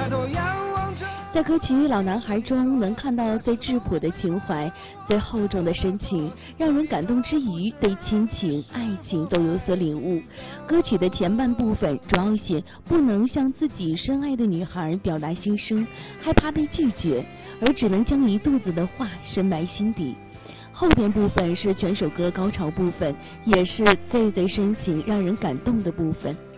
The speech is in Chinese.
在歌曲《老男孩》中，能看到最质朴的情怀，最厚重的深情，让人感动之余，对亲情、爱情都有所领悟。歌曲的前半部分主要写不能向自己深爱的女孩表达心声，害怕被拒绝，而只能将一肚子的话深埋心底。后边部分是全首歌高潮部分，也是最深情、让人感动的部分。